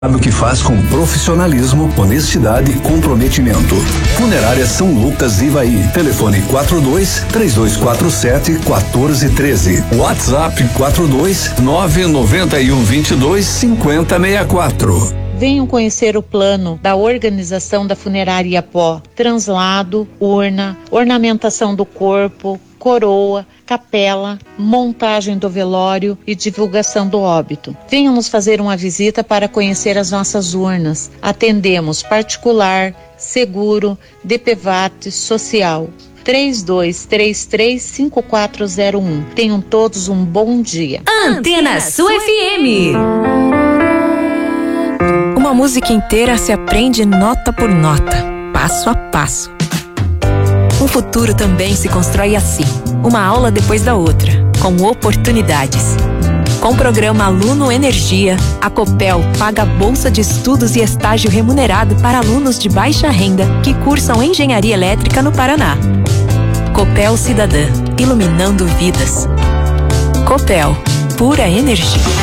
O que faz com profissionalismo, honestidade e comprometimento. Funerária São Lucas, Ivaí. Telefone 42-3247-1413. WhatsApp 42-99122-5064. Venham conhecer o plano da organização da Funerária Iapó. Translado, urna, ornamentação do corpo, coroa, capela, montagem do velório e divulgação do óbito. Venham nos fazer uma visita para conhecer as nossas urnas. Atendemos particular, seguro, DPVAT, social. 3233-5401. Tenham todos um bom dia. Antena Sul FM. Uma música inteira se aprende nota por nota, passo a passo. Um futuro também se constrói assim, uma aula depois da outra, com oportunidades. Com o programa Aluno Energia, a Copel paga bolsa de estudos e estágio remunerado para alunos de baixa renda que cursam engenharia elétrica no Paraná. Copel Cidadã, iluminando vidas. Copel, pura energia.